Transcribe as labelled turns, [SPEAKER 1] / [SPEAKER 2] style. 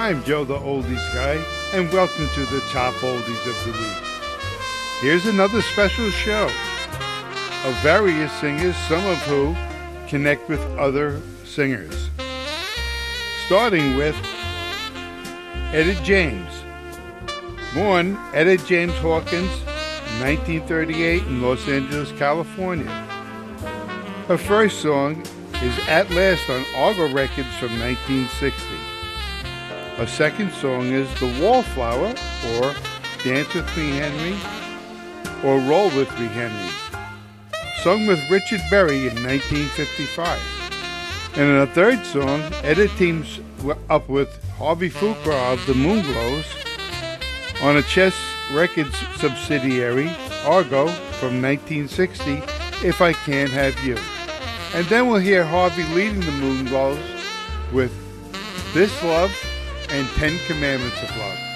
[SPEAKER 1] I'm Joe the Oldies Guy, and welcome to the Top Oldies of the Week. Here's another special show of various singers, some of who connect with other singers. Starting with Etta James. Born Etta James Hawkins, 1938 in Los Angeles, California. Her first song is At Last on Argo Records from 1960. Her second song is The Wallflower, or Dance With Me, Henry, or Roll With Me, Henry, sung with Richard Berry in 1955. And in her third song, Etta teams up with Harvey Fuqua of the Moonglows on a Chess Records subsidiary, Argo, from 1960, If I Can't Have You. And then we'll hear Harvey leading the Moonglows with This Love and 10 Commandments of Love.